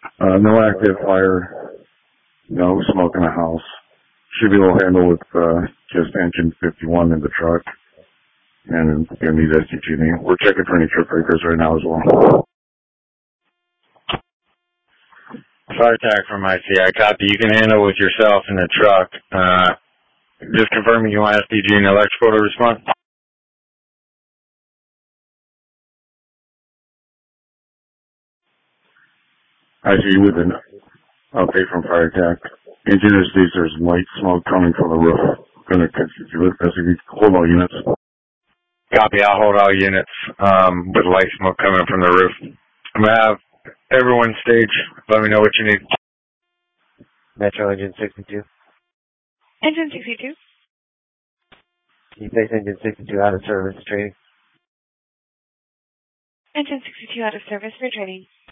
No active fire, no smoke in the house. Should be able to handle with just engine 51 in the truck. And gonna need SDG. We're checking for any trip breakers right now as well. Fire tag from ICI. Copy. You can handle with yourself in the truck. Just confirming you want SDG and electrical to respond. I see you with an update from fire tag. Engineers sees there's white smoke coming from the roof. Gonna constitute SDG. Hold all units. Copy. I'll hold all units with light smoke coming from the roof. I'm going to have everyone stage. Let me know what you need. Metro Engine 62. Engine 62. Can you place Engine 62 out of service training? Engine 62 out of service for training.